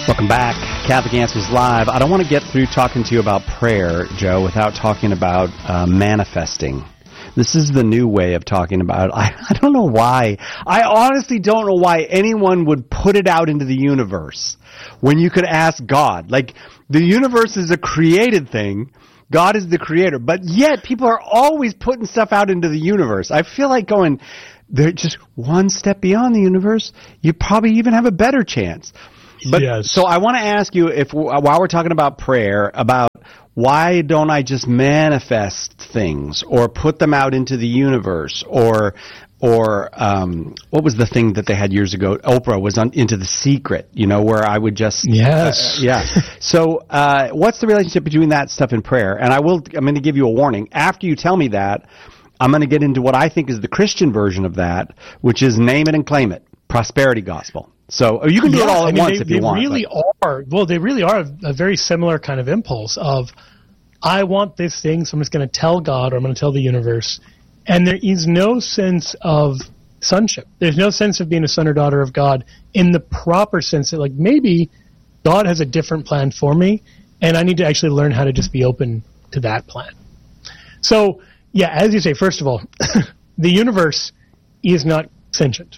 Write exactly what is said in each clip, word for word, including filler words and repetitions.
Welcome back. Catholic Answers Live. I don't want to get through talking to you about prayer, Joe, without talking about uh, manifesting. This is the new way of talking about it. I, I don't know why. I honestly don't know why anyone would put it out into the universe when you could ask God. Like, the universe is a created thing. God is the creator. But yet, people are always putting stuff out into the universe. I feel like going, they're just one step beyond the universe. You probably even have a better chance. But yes. So I want to ask you, if while we're talking about prayer, about why don't I just manifest things or put them out into the universe, or or um, what was the thing that they had years ago? Oprah was on Into the Secret, you know, where I would just yes, uh, yeah. So uh, what's the relationship between that stuff and prayer? And I will, I'm going to give you a warning. After you tell me that, I'm going to get into what I think is the Christian version of that, which is name it and claim it, prosperity gospel. So you can do yeah, it all at I mean, once they, if you they want. They really but. are. Well, they really are a, a very similar kind of impulse of, I want this thing, so I'm just going to tell God, or I'm going to tell the universe. And there is no sense of sonship. There's no sense of being a son or daughter of God in the proper sense that, like, maybe God has a different plan for me, and I need to actually learn how to just be open to that plan. So, yeah, as you say, first of all, the universe is not sentient.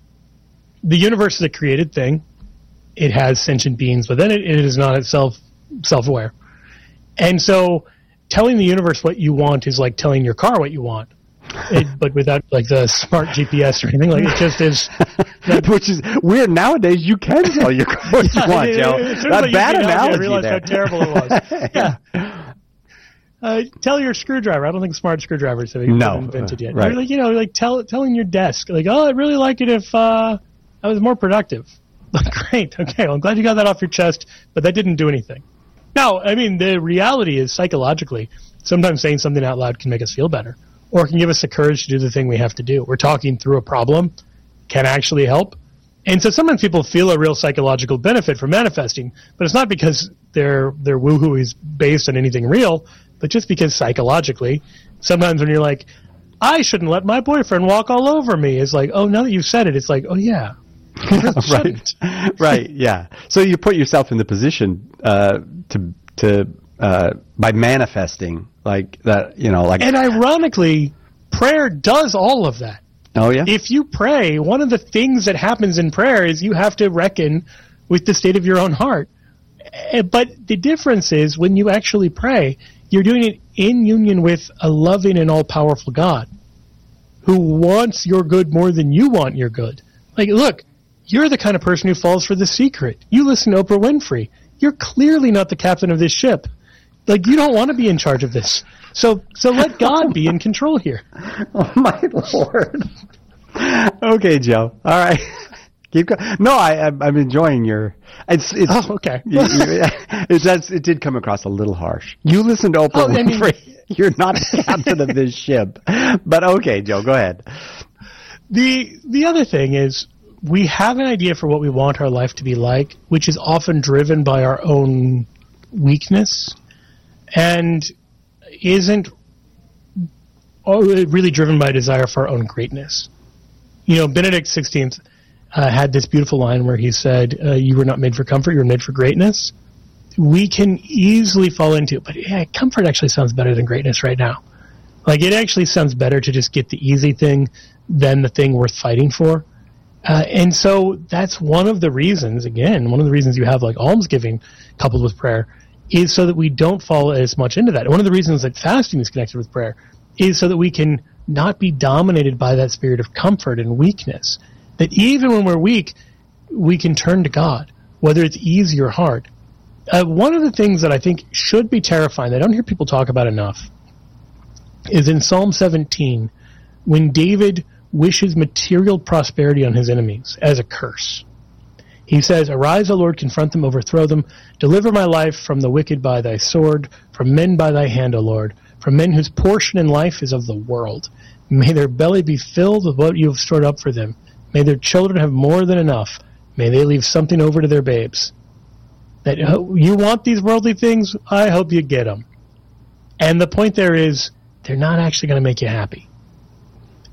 The universe is a created thing. It has sentient beings within it. It is not itself self-aware. And so telling the universe what you want is like telling your car what you want, it, but without like the smart G P S or anything. Like, it just is. That, Which is weird. Nowadays, you can tell your car what you want, it, Joe. it, it, That's bad analogy I realized there. how terrible it was. Yeah. Uh, tell your screwdriver. I don't think smart screwdrivers have even no, been invented yet. Right. You're like, you know, like tell, telling your desk, like, oh, I'd really like it if uh, I was more productive. Like, great. Okay, well, I'm glad you got that off your chest, but that didn't do anything. No, I mean, the reality is, psychologically, sometimes saying something out loud can make us feel better, or can give us the courage to do the thing we have to do. We're talking through a problem, can actually help. And so sometimes people feel a real psychological benefit from manifesting, but it's not because their their woohoo is based on anything real, but just because psychologically, sometimes when you're like, I shouldn't let my boyfriend walk all over me, it's like, oh, now that you've said it, it's like, oh, yeah. right, right, yeah. So you put yourself in the position uh, to to uh, by manifesting like that, you know, like. And ironically, prayer does all of that. Oh yeah. If you pray, one of the things that happens in prayer is you have to reckon with the state of your own heart. But the difference is when you actually pray, you're doing it in union with a loving and all-powerful God who wants your good more than you want your good. Like, look. You're the kind of person who falls for The Secret. You listen to Oprah Winfrey. You're clearly not the captain of this ship. Like, you don't want to be in charge of this. So so let God be in control here. Oh, my Lord. Okay, Joe. All right. Keep going. No, I, I'm, I'm enjoying your... It's, it's, oh, okay. you, you, it, does, it did come across a little harsh. You listen to Oprah oh, Winfrey. I mean, You're not the captain of this ship. But okay, Joe, go ahead. The The other thing is, we have an idea for what we want our life to be like, which is often driven by our own weakness and isn't really driven by a desire for our own greatness. You know, Benedict the sixteenth uh, had this beautiful line where he said, uh, you were not made for comfort, you were made for greatness. We can easily fall into it, but yeah, comfort actually sounds better than greatness right now. Like, it actually sounds better to just get the easy thing than the thing worth fighting for. Uh, and so that's one of the reasons, again, one of the reasons you have like almsgiving coupled with prayer is so that we don't fall as much into that. And one of the reasons that fasting is connected with prayer is so that we can not be dominated by that spirit of comfort and weakness. That even when we're weak, we can turn to God, whether it's easy or hard. Uh, one of the things that I think should be terrifying, that I don't hear people talk about enough, is in Psalm seventeen, when David wishes material prosperity on his enemies as a curse. He says, arise, O Lord, confront them, overthrow them. Deliver my life from the wicked by thy sword, from men by thy hand, O Lord, from men whose portion in life is of the world. May their belly be filled with what you have stored up for them. May their children have more than enough. May they leave something over to their babes. That uh, you want these worldly things? I hope you get them. And the point there is, they're not actually going to make you happy.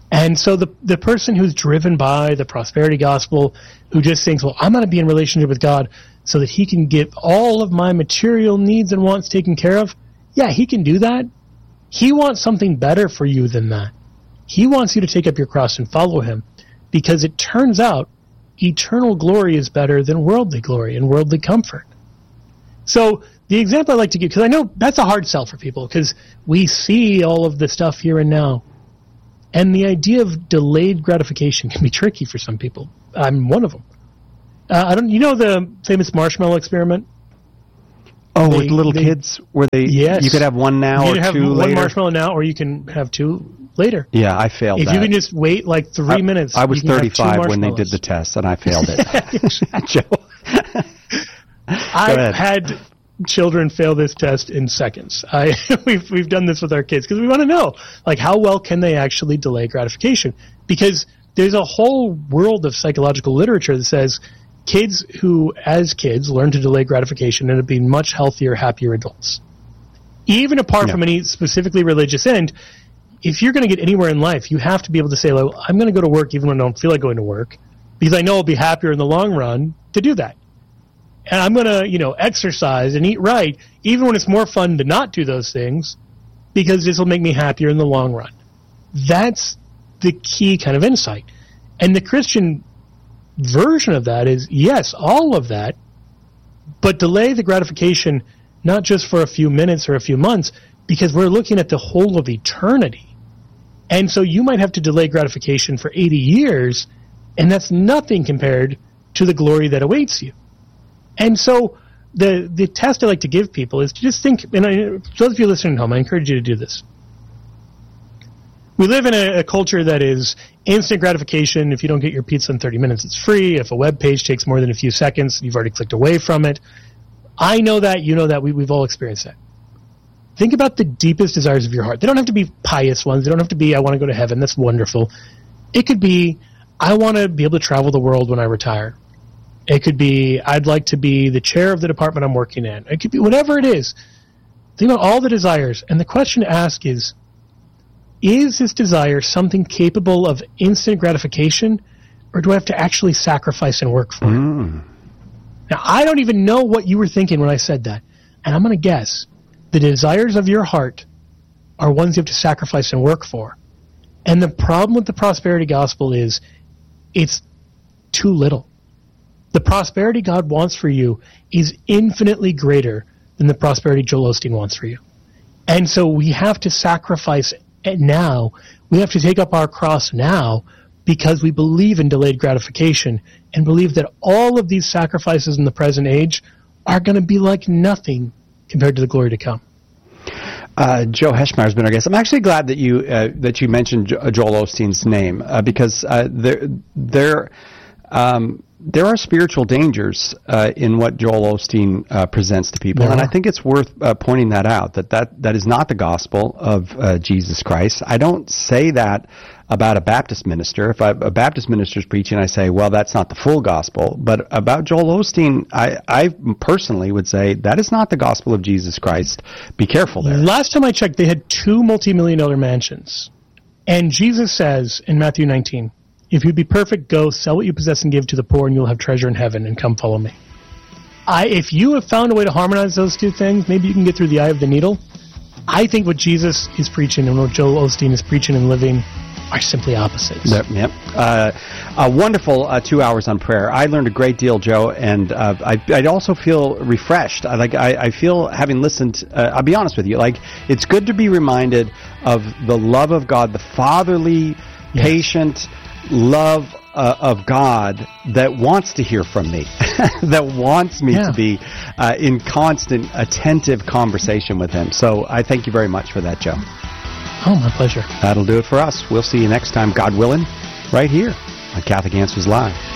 And so the the person who's driven by the prosperity gospel, who just thinks, well, I'm going to be in relationship with God so that he can get all of my material needs and wants taken care of, yeah, he can do that. He wants something better for you than that. He wants you to take up your cross and follow him, because it turns out eternal glory is better than worldly glory and worldly comfort. So the example I like to give, because I know that's a hard sell for people, because we see all of the stuff here and now. And the idea of delayed gratification can be tricky for some people. I'm one of them. Uh, I don't. You know the famous marshmallow experiment? Oh, they, with little they, kids, where they yes. you could have one now you or can have two one later. marshmallow now, or you can have two later. Yeah, I failed if that. you can just wait like three I, minutes. I was you can thirty-five when they did the test, and I failed it. Joe, I've had children fail this test in seconds. I we've we've done this with our kids because we want to know, like, how well can they actually delay gratification? Because there's a whole world of psychological literature that says kids who, as kids, learn to delay gratification end up being much healthier, happier adults. Even apart yeah. from any specifically religious end, if you're going to get anywhere in life, you have to be able to say, like, I'm going to go to work even when I don't feel like going to work, because I know I'll be happier in the long run to do that. And I'm going to, you know, exercise and eat right, even when it's more fun to not do those things, because this will make me happier in the long run. That's the key kind of insight. And the Christian version of that is, yes, all of that, but delay the gratification not just for a few minutes or a few months, because we're looking at the whole of eternity. And so you might have to delay gratification for eighty years, and that's nothing compared to the glory that awaits you. And so the the test I like to give people is to just think, and I, those of you listening at home, I encourage you to do this. We live in a, a culture that is instant gratification. If you don't get your pizza in thirty minutes, it's free. If a web page takes more than a few seconds, you've already clicked away from it. I know that, you know that, we, we've all experienced that. Think about the deepest desires of your heart. They don't have to be pious ones. They don't have to be, I want to go to heaven. That's wonderful. It could be, I want to be able to travel the world when I retire. It could be, I'd like to be the chair of the department I'm working in. It could be whatever it is. Think about all the desires. And the question to ask is, is this desire something capable of instant gratification, or do I have to actually sacrifice and work for it? Mm. Now, I don't even know what you were thinking when I said that. And I'm going to guess the desires of your heart are ones you have to sacrifice and work for. And the problem with the prosperity gospel is it's too little. The prosperity God wants for you is infinitely greater than the prosperity Joel Osteen wants for you. And so we have to sacrifice it now. We have to take up our cross now, because we believe in delayed gratification and believe that all of these sacrifices in the present age are going to be like nothing compared to the glory to come. Uh, Joe Heschmeyer has been our guest. I'm actually glad that you uh, that you mentioned jo- Joel Osteen's name uh, because uh, there there um, there are spiritual dangers uh, in what Joel Osteen uh, presents to people, There and are. I think it's worth uh, pointing that out. That that that is not the gospel of uh, Jesus Christ. I don't say that about a Baptist minister. If I, a Baptist minister is preaching, I say, well, that's not the full gospel. But about Joel Osteen, I, I personally would say that is not the gospel of Jesus Christ. Be careful there. Last time I checked, they had two multi-million dollar mansions. And Jesus says in Matthew nineteen, if you'd be perfect, go sell what you possess and give to the poor, and you'll have treasure in heaven, and come follow me. I, if you have found a way to harmonize those two things, maybe you can get through the eye of the needle. I think what Jesus is preaching and what Joel Osteen is preaching and living are simply opposites. Yep. yep. Uh, a wonderful uh, two hours on prayer. I learned a great deal, Joe, and uh, I, I also feel refreshed. I, like I, I feel, having listened, uh, I'll be honest with you, like it's good to be reminded of the love of God, the fatherly, Yes. patient love uh, of God that wants to hear from me, that wants me Yeah. to be uh, in constant, attentive conversation with Him. So I thank you very much for that, Joe. Oh, my pleasure. That'll do it for us. We'll see you next time, God willing, right here on Catholic Answers Live.